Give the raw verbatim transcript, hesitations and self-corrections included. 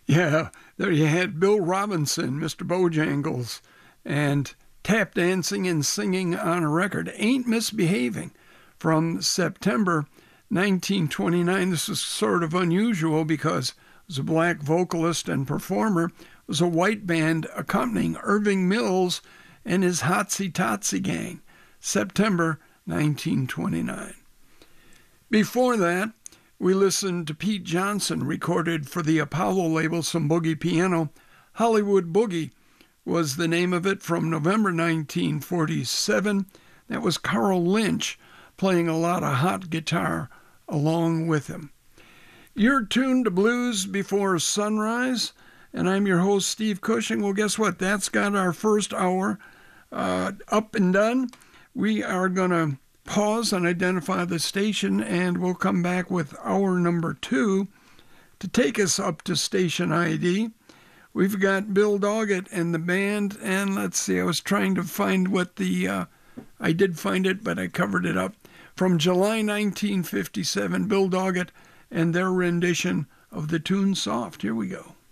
Yeah, there you had Bill Robinson, Mister Bojangles, and tap dancing and singing on a record, Ain't Misbehaving, from September nineteen twenty-nine. This is sort of unusual because it was a black vocalist and performer. It was a white band accompanying Irving Mills and his Hotsy Totsy Gang, September nineteen twenty-nine. Before that, we listened to Pete Johnson, recorded for the Apollo label, Some Boogie Piano. Hollywood Boogie was the name of it, from November nineteen forty-seven. That was Carl Lynch playing a lot of hot guitar along with him. You're tuned to Blues Before Sunrise, and I'm your host, Steve Cushing. Well, guess what? That's got our first hour uh, up and done. We are going to pause and identify the station, and we'll come back with hour number two to take us up to station I D. We've got Bill Doggett and the band, and let's see, I was trying to find what the, uh, I did find it, but I covered it up. From July nineteen fifty-seven, Bill Doggett and their rendition of the tune Soft. Here we go.